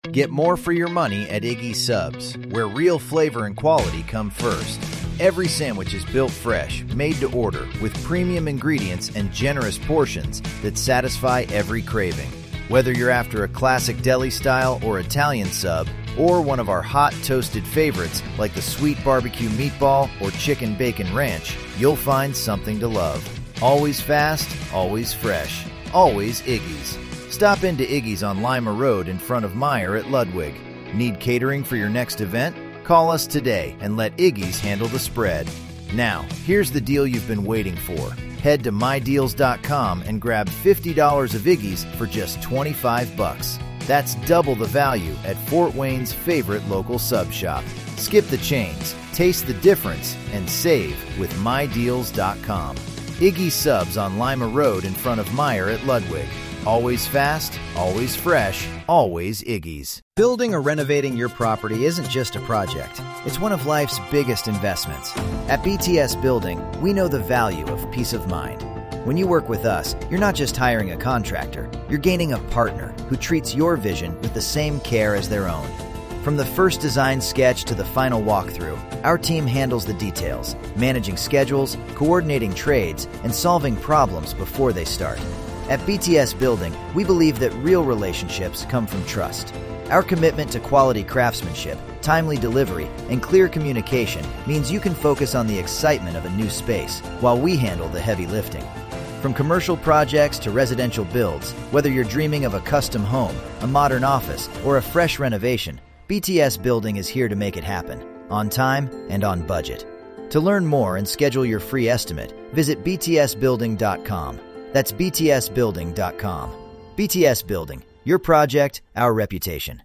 Get more for your money at Iggy's Subs, where real flavor and quality come first. Every sandwich is built fresh, made to order, with premium ingredients and generous portions that satisfy every craving. Whether you're after a classic deli style or Italian sub, or one of our hot toasted favorites like the sweet barbecue meatball or chicken bacon ranch, you'll find something to love. Always fast, always fresh, always Iggy's. Stop into Iggy's on Lima Road in front of Meyer at Ludwig. Need catering for your next event? Call us today and let Iggy's handle the spread. Now, here's the deal you've been waiting for. Head to mydeals.com and grab $50 of Iggy's for just $25. That's double the value at Fort Wayne's favorite local sub shop. Skip the chains, taste the difference, and save with mydeals.com. Iggy's Subs on Lima Road in front of Meyer at Ludwig. Always fast, always fresh, always Iggy's. Building or renovating your property isn't just a project. It's one of life's biggest investments. At BTS Building, we know the value of peace of mind. When you work with us, you're not just hiring a contractor. You're gaining a partner who treats your vision with the same care as their own. From the first design sketch to the final walkthrough, our team handles the details, managing schedules, coordinating trades, and solving problems before they start. At BTS Building, we believe that real relationships come from trust. Our commitment to quality craftsmanship, timely delivery, and clear communication means you can focus on the excitement of a new space while we handle the heavy lifting. From commercial projects to residential builds, whether you're dreaming of a custom home, a modern office, or a fresh renovation, BTS Building is here to make it happen, on time and on budget. To learn more and schedule your free estimate, visit btsbuilding.com. That's btsbuilding.com. BTS Building, your project, our reputation.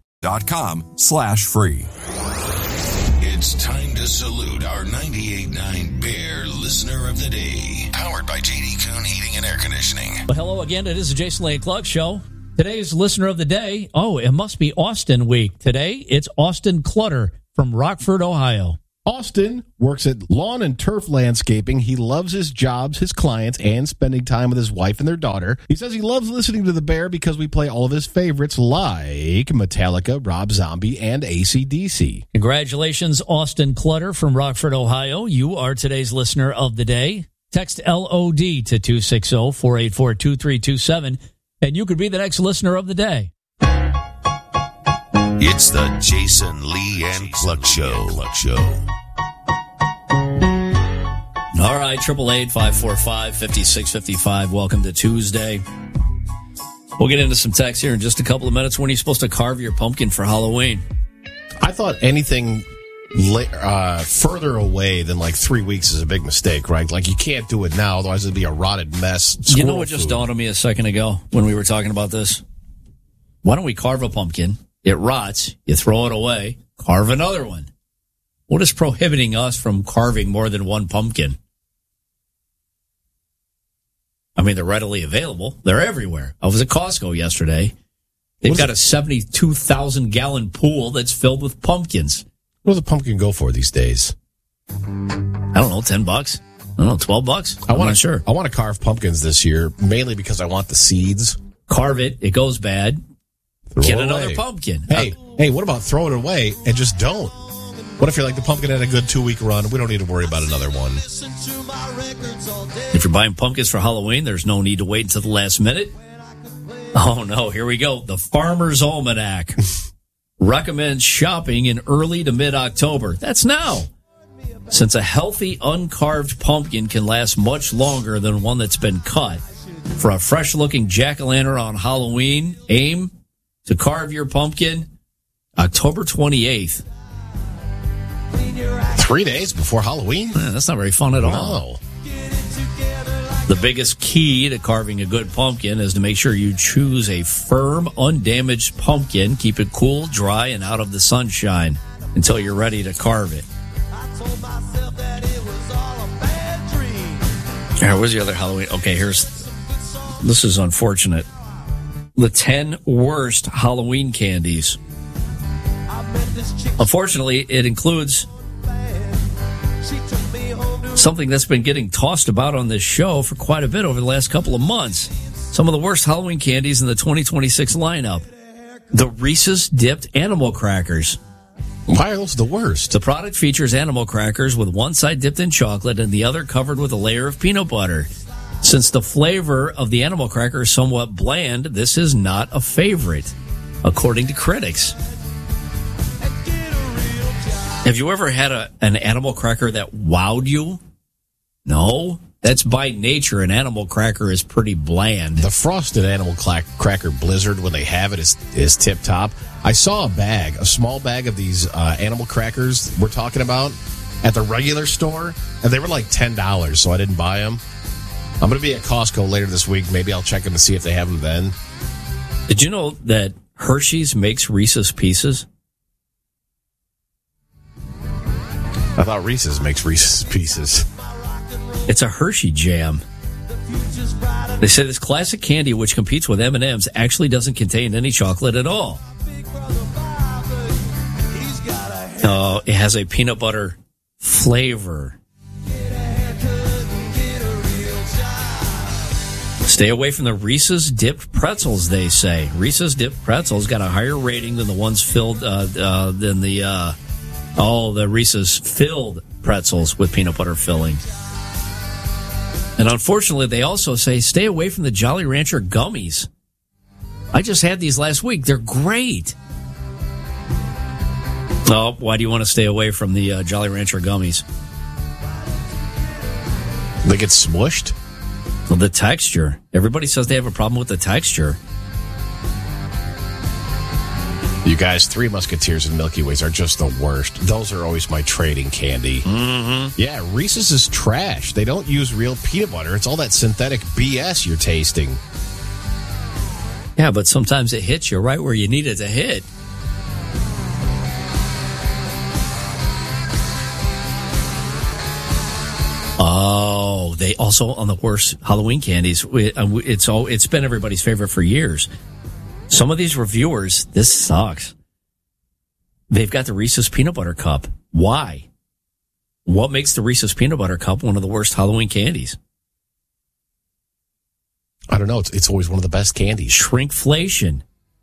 .com/free. It's time to salute our 98.9 Bear Listener of the Day. Powered by J.D. Kuhn Heating and Air Conditioning. Well, hello again. It is the Jason Lane Clark Show. Today's Listener of the Day. Oh, it must be Austin week. Today, it's Austin Clutter from Rockford, Ohio. Austin works at Lawn and Turf Landscaping. He loves his jobs, his clients, and spending time with his wife and their daughter. He says he loves listening to The Bear because we play all of his favorites like Metallica, Rob Zombie, and AC/DC. Congratulations, Austin Clutter from Rockford, Ohio. You are today's Listener of the Day. Text LOD to 260-484-2327, and you could be the next Listener of the Day. It's the Jason Lee and Cluck Show. All right, 888-545-5655. Welcome to Tuesday. We'll get into some text here in just a couple of minutes. When are you supposed to carve your pumpkin for Halloween? I thought anything further away than like 3 weeks is a big mistake, right? Like you can't do it now, otherwise it'd be a rotted mess. You know what just dawned on me a second ago when we were talking about this? Why don't we carve a pumpkin? It rots, you throw it away, carve another one. What is prohibiting us from carving more than one pumpkin? I mean, they're readily available. They're everywhere. I was at Costco yesterday. They've got a 72,000-gallon pool that's filled with pumpkins. What does a pumpkin go for these days? I don't know, $10? I don't know, $12? I'm not sure. I want to carve pumpkins this year, mainly because I want the seeds. Carve it. It goes bad. Get another pumpkin. Hey, what about throwing it away and just don't? What if you're like the pumpkin had a good 2-week run? We don't need to worry about another one. If you're buying pumpkins for Halloween, there's no need to wait until the last minute. Oh, no, here we go. The Farmer's Almanac recommends shopping in early to mid-October. That's now. Since a healthy, uncarved pumpkin can last much longer than one that's been cut. For a fresh-looking jack-o'-lantern on Halloween, aim to carve your pumpkin October 28th. 3 days before Halloween? That's not very fun at all. No. The biggest key to carving a good pumpkin is to make sure you choose a firm, undamaged pumpkin. Keep it cool, dry, and out of the sunshine until you're ready to carve it. All right, where's the other Halloween? Okay, this is unfortunate. The 10 worst Halloween candies. Unfortunately, it includes something that's been getting tossed about on this show for quite a bit over the last couple of months. Some of the worst Halloween candies in the 2026 lineup. The Reese's Dipped Animal Crackers. Why are those the worst? The product features animal crackers with one side dipped in chocolate and the other covered with a layer of peanut butter. Since the flavor of the animal cracker is somewhat bland, this is not a favorite, according to critics. Have you ever had an animal cracker that wowed you? No? That's by nature. An animal cracker is pretty bland. The frosted animal cracker blizzard, when they have it, is tip-top. I saw a small bag of these animal crackers we're talking about at the regular store, and they were like $10, so I didn't buy them. I'm going to be at Costco later this week. Maybe I'll check them and see if they have them then. Did you know that Hershey's makes Reese's Pieces? I thought Reese's makes Reese's Pieces. It's a Hershey jam. They say this classic candy, which competes with M&M's, actually doesn't contain any chocolate at all. It has a peanut butter flavor. Stay away from the Reese's Dipped Pretzels, they say. Reese's Dipped Pretzels got a higher rating than the ones filled than the Reese's filled pretzels with peanut butter filling. And unfortunately, they also say stay away from the Jolly Rancher gummies. I just had these last week. They're great. Oh, why do you want to stay away from the Jolly Rancher gummies? They get smushed? Well, the texture. Everybody says they have a problem with the texture. You guys, Three Musketeers and Milky Ways are just the worst. Those are always my trading candy. Mm-hmm. Yeah, Reese's is trash. They don't use real peanut butter. It's all that synthetic BS you're tasting. Yeah, but sometimes it hits you right where you need it to hit. Oh, they also on the worst Halloween candies. It's been everybody's favorite for years. Some of these reviewers, this sucks. They've got the Reese's Peanut Butter Cup. Why? What makes the Reese's Peanut Butter Cup one of the worst Halloween candies? I don't know. It's always one of the best candies. Shrinkflation.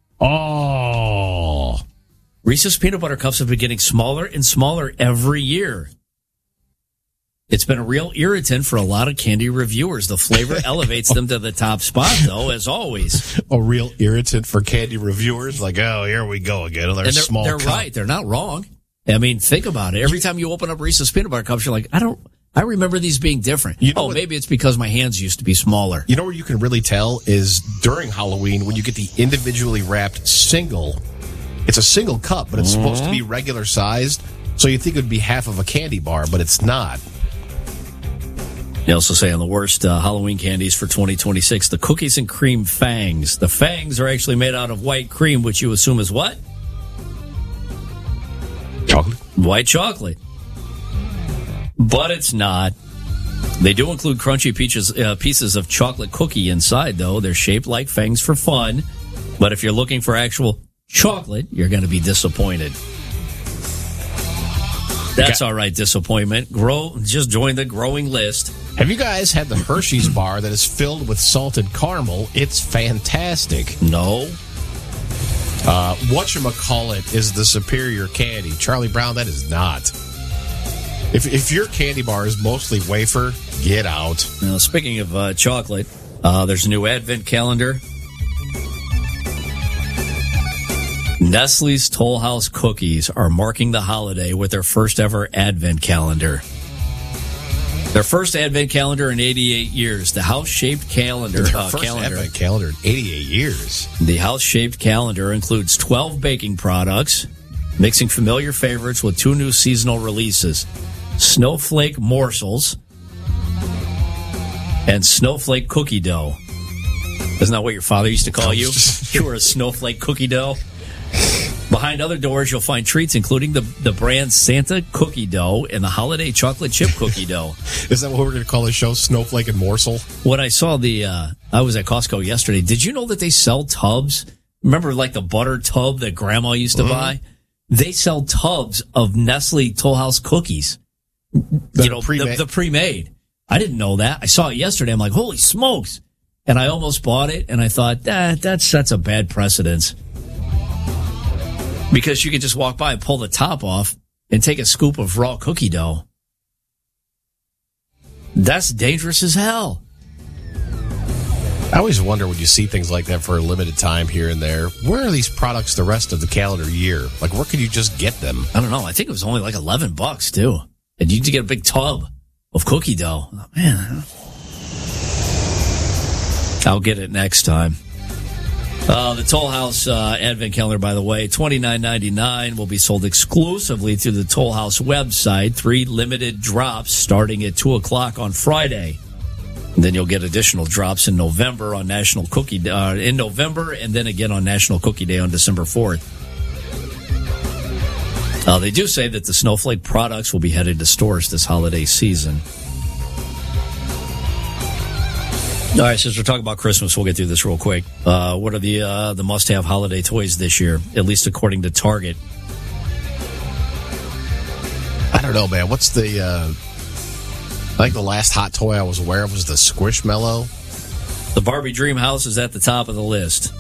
Oh. Reese's Peanut Butter Cups have been getting smaller and smaller every year. It's been a real irritant for a lot of candy reviewers. The flavor elevates them to the top spot, though, as always. A real irritant for candy reviewers? Like, oh, here we go again. They're right. They're not wrong. I mean, think about it. Every time you open up Reese's Peanut Butter Cups, you're like, I remember these being different. Maybe it's because my hands used to be smaller. You know where you can really tell is during Halloween when you get the individually wrapped single. It's a single cup, but it's supposed to be regular sized. So you think it would be half of a candy bar, but it's not. They also say on the worst Halloween candies for 2026, the cookies and cream fangs. The fangs are actually made out of white cream, which you assume is what? Chocolate. White chocolate. But it's not. They do include crunchy pieces of chocolate cookie inside, though. They're shaped like fangs for fun. But if you're looking for actual chocolate, you're going to be disappointed. That's all right, disappointment. Just join the growing list. Have you guys had the Hershey's bar that is filled with salted caramel? It's fantastic. No. Whatchamacallit is the superior candy. Charlie Brown, that is not. If your candy bar is mostly wafer, get out. Now, speaking of chocolate, there's a new advent calendar. Nestle's Toll House cookies are marking the holiday with their first ever advent calendar. Their first advent calendar in 88 years. The house-shaped calendar. Their first advent calendar in 88 years. The house-shaped calendar includes 12 baking products, mixing familiar favorites with 2 new seasonal releases. Snowflake morsels and snowflake cookie dough. Isn't that what your father used to call you? You were a snowflake cookie dough. Behind other doors, you'll find treats including the brand Santa Cookie Dough and the Holiday Chocolate Chip Cookie Dough. Is that what we're going to call the show, Snowflake and Morsel? When I saw I was at Costco yesterday, did you know that they sell tubs? Remember like the butter tub that Grandma used to buy? They sell tubs of Nestle Toll House cookies. The pre-made. I didn't know that. I saw it yesterday. I'm like, holy smokes. And I almost bought it, and I thought, that sets a bad precedence. Because you can just walk by and pull the top off and take a scoop of raw cookie dough. That's dangerous as hell. I always wonder when you see things like that for a limited time here and there, where are these products the rest of the calendar year? Like, where can you just get them? I don't know. I think it was only like $11 too. And you could get a big tub of cookie dough. Oh, man, I'll get it next time. The Toll House Advent Calendar, by the way, $29.99 will be sold exclusively through the Toll House website. 3 limited drops starting at 2 o'clock on Friday. And then you'll get additional drops in November on National Cookie Day, in November, and then again on National Cookie Day on December 4th. They do say that the Snowflake products will be headed to stores this holiday season. All right, since we're talking about Christmas, we'll get through this real quick. What are the must-have holiday toys this year, at least according to Target? I don't know, man. What's the... I think the last hot toy I was aware of was the Squishmallow. The Barbie Dream House is at the top of the list.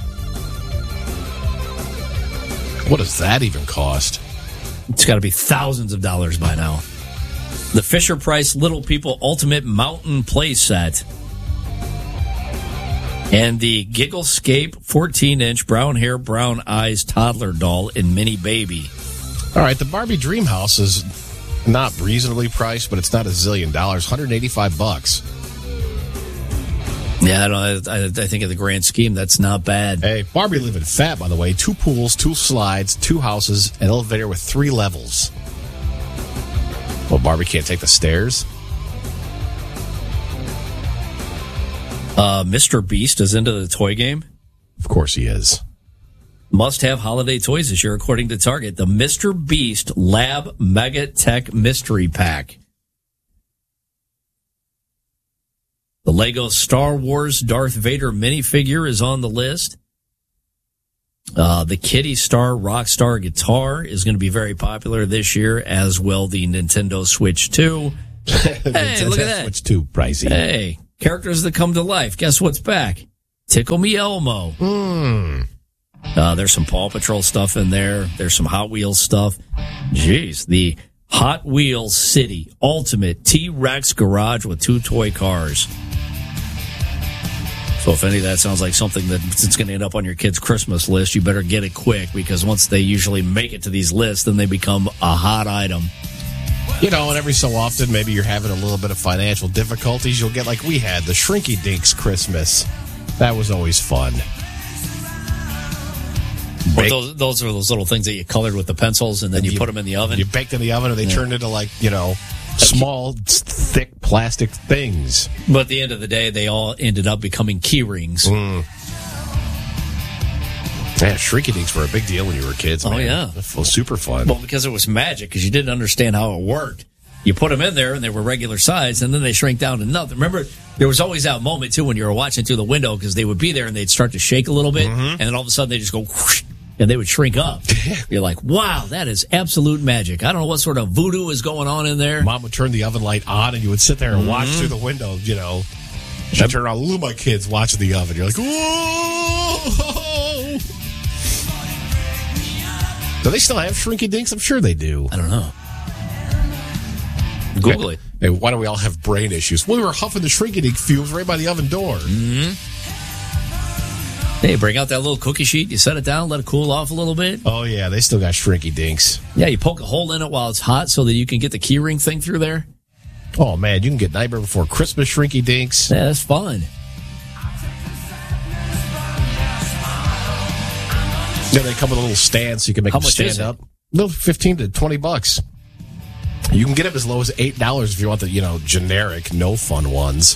What does that even cost? It's got to be thousands of dollars by now. The Fisher-Price Little People Ultimate Mountain Play Set. And the Gigglescape 14-inch brown hair, brown eyes toddler doll in Mini Baby. All right, the Barbie Dream House is not reasonably priced, but it's not $1 zillion. $185. Yeah, I think in the grand scheme, that's not bad. Hey, Barbie living fat, by the way. 2 pools, 2 slides, 2 houses, an elevator with 3 levels. Well, Barbie can't take the stairs? Mr. Beast is into the toy game. Of course he is. Must-have holiday toys this year, according to Target. The Mr. Beast Lab Mega Tech Mystery Pack. The Lego Star Wars Darth Vader minifigure is on the list. The Kitty Star Rockstar guitar is going to be very popular this year, as will the Nintendo Switch 2. Hey, look at that. Switch 2, pricey. Hey, characters that come to life. Guess what's back? Tickle Me Elmo. There's some Paw Patrol stuff in there. There's some Hot Wheels stuff. Jeez, the Hot Wheels City Ultimate T-Rex Garage with 2 toy cars. So if any of that sounds like something that's going to end up on your kid's Christmas list, you better get it quick, because once they usually make it to these lists, then they become a hot item. You know, and every so often, maybe you're having a little bit of financial difficulties. You'll get, like we had, the Shrinky Dinks Christmas. That was always fun. Well, those are those little things that you colored with the pencils, and then you put them in the oven. You baked in the oven, and they turned into, like, you know, small, thick plastic things. But at the end of the day, they all ended up becoming key rings. Yeah, Shrinky Dinks were a big deal when you were kids, man. Oh, yeah. It was super fun. Well, because it was magic, because you didn't understand how it worked. You put them in there, and they were regular size, and then they shrink down to nothing. Remember, there was always that moment, too, when you were watching through the window, because they would be there, and they'd start to shake a little bit, and then all of a sudden, they just go whoosh, and they would shrink up. You're like, wow, that is absolute magic. I don't know what sort of voodoo is going on in there. Mom would turn the oven light on, and you would sit there and watch through the window, you know. She'd turn around, look at my kids watching the oven. You're like, whoa! Do they still have Shrinky Dinks? I'm sure they do. I don't know. Google it. Hey, why do we all have brain issues? Well, we were huffing the Shrinky Dink fumes right by the oven door. Hey, bring out that little cookie sheet. You set it down, let it cool off a little bit. Oh, yeah, they still got Shrinky Dinks. Yeah, you poke a hole in it while it's hot so that you can get the keyring thing through there. Oh, man, you can get Nightmare Before Christmas Shrinky Dinks. Yeah, that's fun. Yeah, they come with a little stand so you can make them stand up. Little $15 to $20. You can get them as low as $8 if you want the, you know, generic, no fun ones.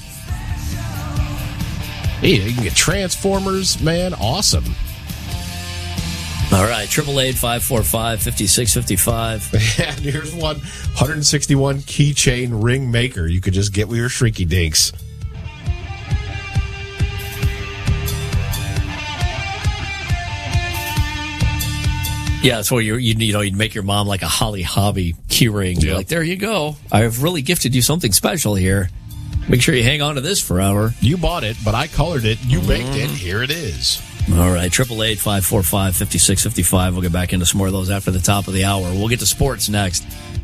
Hey, you can get Transformers, man. Awesome. All right, 888-545-5655. And here's one, 161 keychain ring maker you could just get with your Shrinky Dinks. Yeah, that's where you'd make your mom like a Holly Hobby key ring. Yep. Like, there you go. I've really gifted you something special here. Make sure you hang on to this forever. You bought it, but I colored it. You baked it. Here it is. All right, 888-545-5655. We'll get back into some more of those after the top of the hour. We'll get to sports next.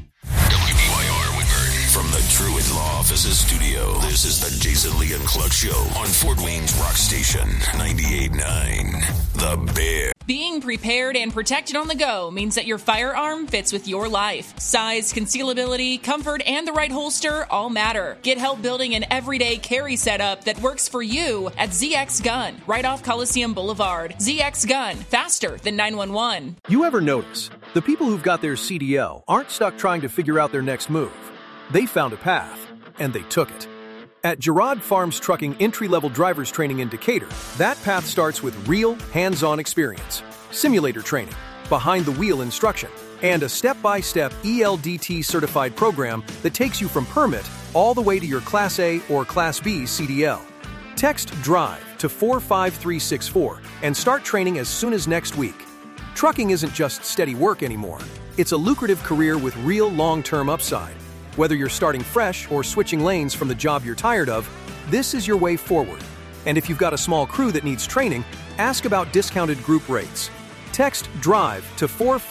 WBYR Woodburn from the Truett Law Offices studio. This is the Jason Lee and Cluck Show on Fort Wayne's Rock Station 98.9. The Bear. Being prepared and protected on the go means that your firearm fits with your life. Size, concealability, comfort, and the right holster all matter. Get help building an everyday carry setup that works for you at ZX Gun, right off Coliseum Boulevard. ZX Gun, faster than 911. You ever notice the people who've got their CDL aren't stuck trying to figure out their next move? They found a path, and they took it. At Girard Farms Trucking entry-level driver's training in Decatur, that path starts with real, hands-on experience, simulator training, behind-the-wheel instruction, and a step-by-step ELDT-certified program that takes you from permit all the way to your Class A or Class B CDL. Text DRIVE to 45364 and start training as soon as next week. Trucking isn't just steady work anymore. It's a lucrative career with real long-term upside. Whether you're starting fresh or switching lanes from the job you're tired of, this is your way forward. And if you've got a small crew that needs training, ask about discounted group rates. Text DRIVE to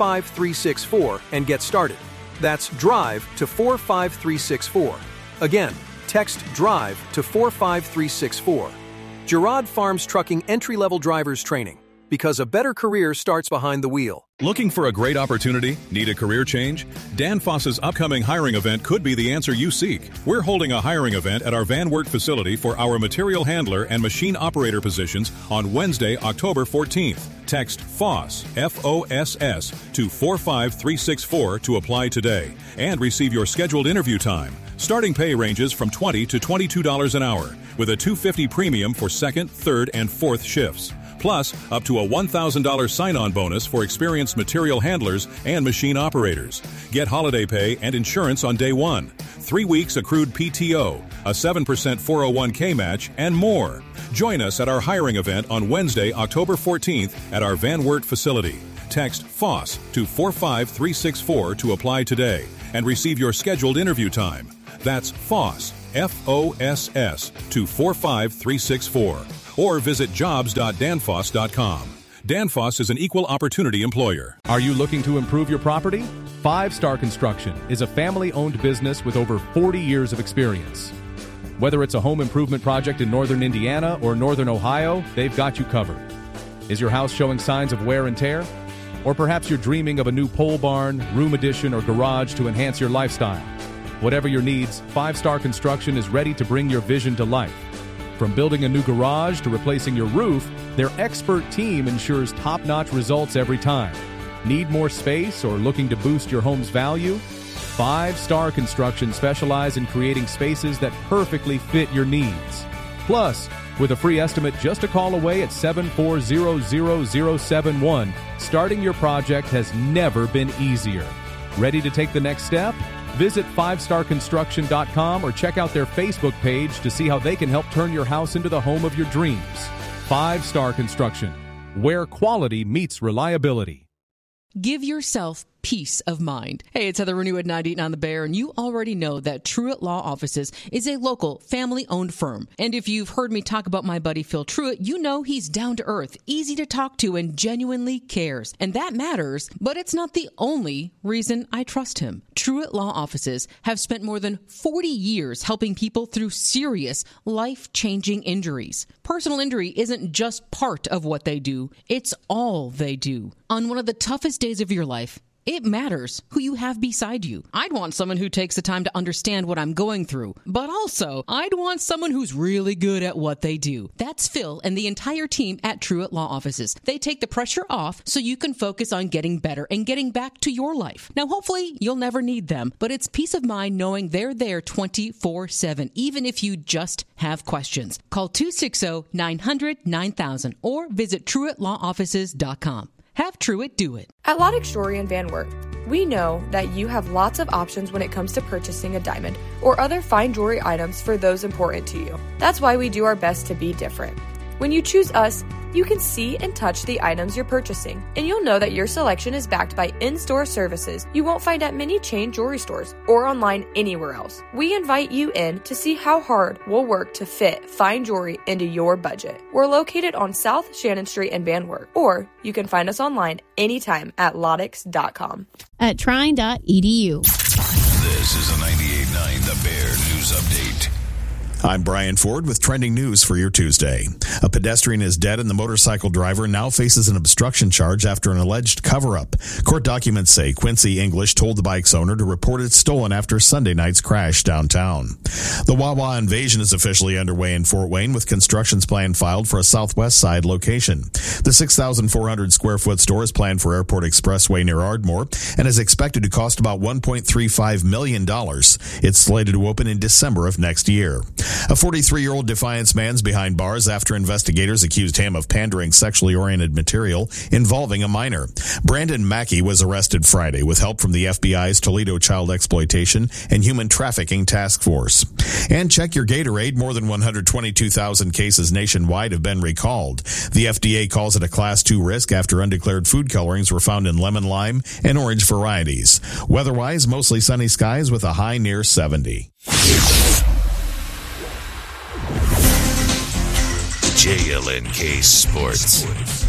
45364 and get started. That's DRIVE to 45364. Again, text DRIVE to 45364. Girard Farms Trucking entry-level driver's training. Because a better career starts behind the wheel. Looking for a great opportunity? Need a career change? Danfoss's upcoming hiring event could be the answer you seek. We're holding a hiring event at our Van Wert facility for our material handler and machine operator positions on Wednesday, October 14th. Text FOSS, F-O-S-S, to 45364 to apply today and receive your scheduled interview time. Starting pay ranges from $20 to $22 an hour, with a $250 premium for second, third, and fourth shifts. Plus, up to a $1,000 sign-on bonus for experienced material handlers and machine operators. Get holiday pay and insurance on day one, 3 weeks accrued PTO, a 7% 401k match, and more. Join us at our hiring event on Wednesday, October 14th at our Van Wert facility. Text FOSS to 45364 to apply today and receive your scheduled interview time. That's FOSS, F-O-S-S, to 45364. Or visit jobs.danfoss.com. Danfoss is an equal opportunity employer. Are you looking to improve your property? 5 Star Construction is a family-owned business with over 40 years of experience. Whether it's a home improvement project in northern Indiana or northern Ohio, they've got you covered. Is your house showing signs of wear and tear? Or perhaps you're dreaming of a new pole barn, room addition, or garage to enhance your lifestyle. Whatever your needs, 5 Star Construction is ready to bring your vision to life. From building a new garage to replacing your roof, their expert team ensures top-notch results every time. Need more space or looking to boost your home's value? 5 Star Construction specialize in creating spaces that perfectly fit your needs. Plus, with a free estimate just a call away at 7400071, starting your project has never been easier. Ready to take the next step? Visit 5starconstruction.com or check out their Facebook page to see how they can help turn your house into the home of your dreams. 5 Star Construction, where quality meets reliability. Give yourself peace of mind. Hey, it's Heather Renew at 98 on the Bear, and you already know that Truett Law Offices is a local, family-owned firm. And if you've heard me talk about my buddy Phil Truett, you know he's down to earth, easy to talk to, and genuinely cares. And that matters, but it's not the only reason I trust him. Truett Law Offices have spent more than 40 years helping people through serious, life-changing injuries. Personal injury isn't just part of what they do, it's all they do. On one of the toughest days of your life, it matters who you have beside you. I'd want someone who takes the time to understand what I'm going through, but also I'd want someone who's really good at what they do. That's Phil and the entire team at Truett Law Offices. They take the pressure off so you can focus on getting better and getting back to your life. Now, hopefully you'll never need them, but it's peace of mind knowing they're there 24/7, even if you just have questions. Call 260-900-9000 or visit TruettLawOffices.com. Have Truett do it. At Lodex Jewelry in Van Wert, we know that you have lots of options when it comes to purchasing a diamond or other fine jewelry items for those important to you. That's why we do our best to be different. When you choose us, you can see and touch the items you're purchasing, and you'll know that your selection is backed by in-store services you won't find at many chain jewelry stores or online anywhere else. We invite you in to see how hard we'll work to fit fine jewelry into your budget. We're located on South Shannon Street in Van Wert, or you can find us online anytime at Loddix.com. At trine.edu. This is a 98.9 The Bear News Update. I'm Brian Ford with trending news for your Tuesday. A pedestrian is dead and the motorcycle driver now faces an obstruction charge after an alleged cover-up. Court documents say Quincy English told the bike's owner to report it stolen after Sunday night's crash downtown. The Wawa invasion is officially underway in Fort Wayne with construction's plan filed for a southwest side location. The 6,400 square foot store is planned for Airport Expressway near Ardmore and is expected to cost about $1.35 million. It's slated to open in December of next year. A 43-year-old Defiance man's behind bars after investigators accused him of pandering sexually oriented material involving a minor. Brandon Mackey was arrested Friday with help from the FBI's Toledo Child Exploitation and Human Trafficking Task Force. And check your Gatorade. More than 122,000 cases nationwide have been recalled. The FDA calls it a Class 2 risk after undeclared food colorings were found in lemon, lime, and orange varieties. Weather-wise, mostly sunny skies with a high near 70. JLNK Sports.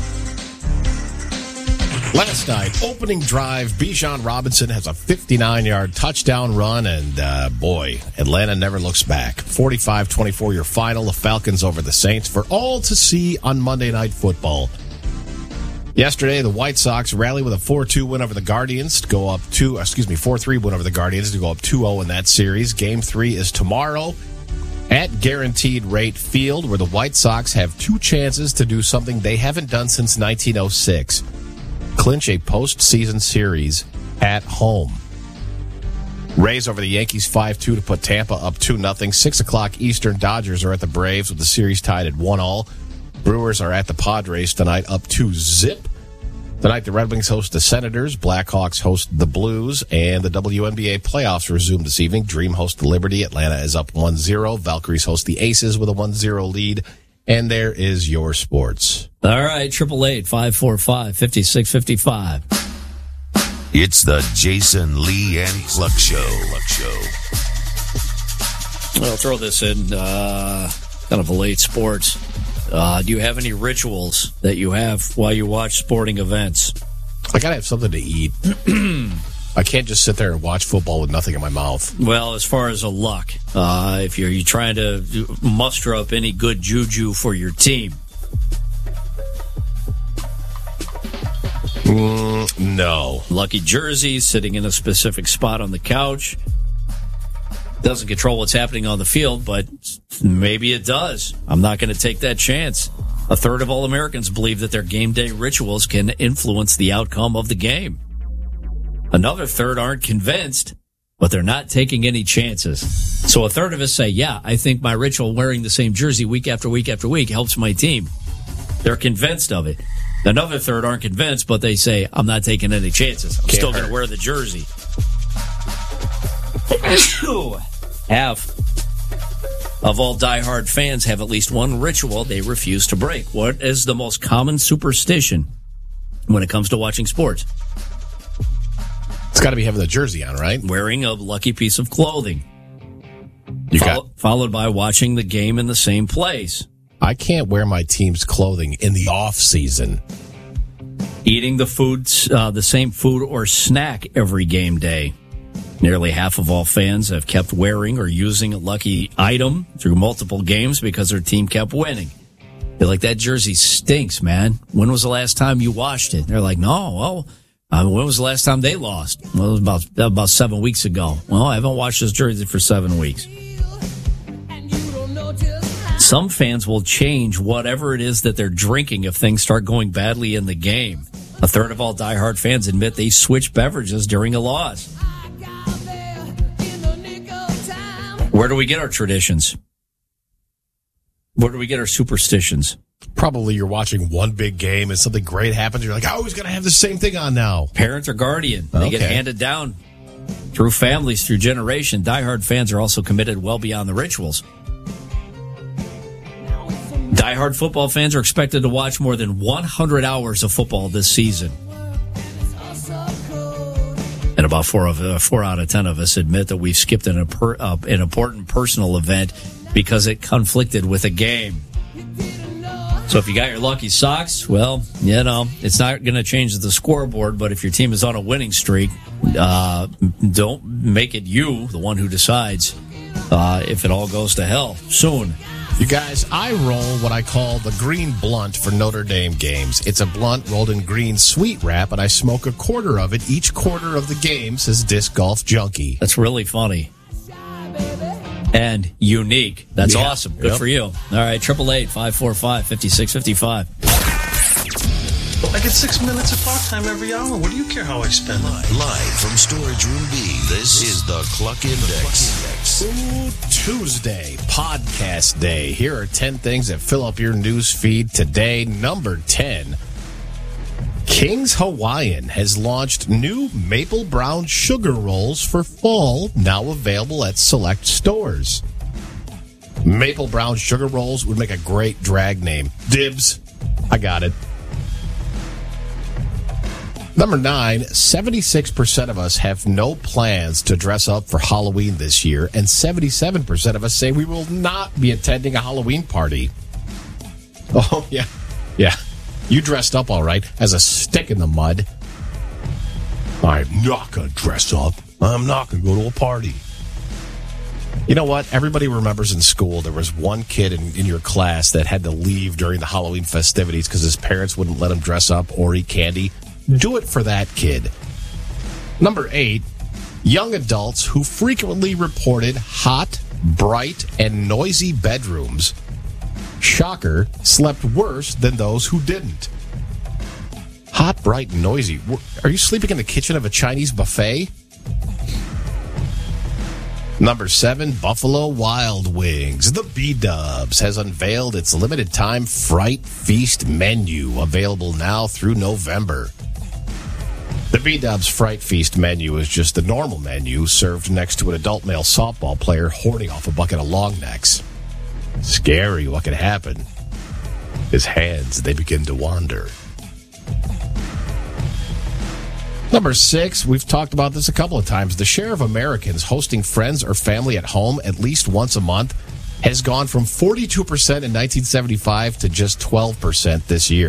Last night, opening drive, Bijan Robinson has a 59-yard touchdown run, and boy, Atlanta never looks back. 45-24 your final, the Falcons over the Saints, for all to see on Monday Night Football. Yesterday, the White Sox rally with a 4-2 win over the Guardians to go up 4-3 win over the Guardians to go up 2-0 in that series. Game 3 is tomorrow at Guaranteed Rate Field, where the White Sox have two chances to do something they haven't done since 1906. Clinch a postseason series at home. Rays over the Yankees 5-2 to put Tampa up 2-0. 6 o'clock Eastern, Dodgers are at the Braves with the series tied at 1-1. Brewers are at the Padres tonight up 2-0. Tonight, the Red Wings host the Senators, Blackhawks host the Blues, and the WNBA playoffs resume this evening. Dream hosts the Liberty. Atlanta is up 1-0. Valkyries host the Aces with a 1-0 lead. And there is your sports. All right, 888-545-5655. It's the Jason Lee and Cluck Show. I'll throw this in, kind of a late sports. Do you have any rituals that you have while you watch sporting events? I gotta have something to eat. I can't just sit there and watch football with nothing in my mouth. Well, as far as a luck, if you're trying to muster up any good juju for your team. No. Lucky jersey, sitting in a specific spot on the couch. Doesn't control what's happening on the field, but maybe it does. I'm not going to take that chance. A third of all Americans believe that their game day rituals can influence the outcome of the game. Another third aren't convinced, but they're not taking any chances. So a third of us say, yeah, I think my ritual wearing the same jersey week after week after week helps my team. They're convinced of it. Another third aren't convinced, but they say, I'm not taking any chances. I'm still going to wear the jersey. Half of all diehard fans have at least one ritual they refuse to break. What is the most common superstition when it comes to watching sports? It's got to be having the jersey on, right? Wearing a lucky piece of clothing. Followed by watching the game in the same place. I can't wear my team's clothing in the off season. Eating the same food or snack every game day. Nearly half of all fans have kept wearing or using a lucky item through multiple games because their team kept winning. They're like, that jersey stinks, man. When was the last time you washed it? They're like, no, when was the last time they lost? Well, it was about 7 weeks ago. Well, I haven't washed this jersey for 7 weeks. Some fans will change whatever it is that they're drinking if things start going badly in the game. A third of all diehard fans admit they switch beverages during a loss. Where do we get our traditions? Where do we get our superstitions? Probably you're watching one big game and something great happens. You're like, I always got to have the same thing on now. Parent or guardian. They get handed down through families, through generation. Diehard fans are also committed well beyond the rituals. Diehard football fans are expected to watch more than 100 hours of football this season. And about 4 out of 10 of us admit that we've skipped an important personal event because it conflicted with a game. So if you got your lucky socks, well, it's not going to change the scoreboard, but if your team is on a winning streak, don't make it you, the one who decides if it all goes to hell soon. You guys, I roll what I call the green blunt for Notre Dame games. It's a blunt rolled in green sweet wrap, and I smoke a quarter of it each quarter of the game, says Disc Golf Junkie. That's really funny. And unique. That's awesome. Good for you. All right, 888-545-5655. I get 6 minutes of talk time every hour. What do you care how I spend it? Live from Storage Room B, this is the Cluck Index. Ooh, Tuesday, podcast day. Here are 10 things that fill up your news feed today. Number 10. King's Hawaiian has launched new maple brown sugar rolls for fall, now available at select stores. Maple brown sugar rolls would make a great drag name. Dibs. I got it. Number 9, 76% of us have no plans to dress up for Halloween this year, and 77% of us say we will not be attending a Halloween party. Oh, yeah. Yeah. You dressed up all right, as a stick in the mud. I'm not going to dress up. I'm not going to go to a party. You know what? Everybody remembers in school there was one kid in your class that had to leave during the Halloween festivities because his parents wouldn't let him dress up or eat candy. Do it for that kid. Number 8, young adults who frequently reported hot, bright, and noisy bedrooms, shocker, slept worse than those who didn't. Hot, bright, and noisy. Are you sleeping in the kitchen of a Chinese buffet? Number 7, Buffalo Wild Wings. The B-Dubs has unveiled its limited time Fright Feast menu, available now through November. The B-Dubs Fright Feast menu is just the normal menu served next to an adult male softball player hoarding off a bucket of long necks. Scary what could happen. His hands, they begin to wander. Number 6, we've talked about this a couple of times. The share of Americans hosting friends or family at home at least once a month has gone from 42% in 1975 to just 12% this year.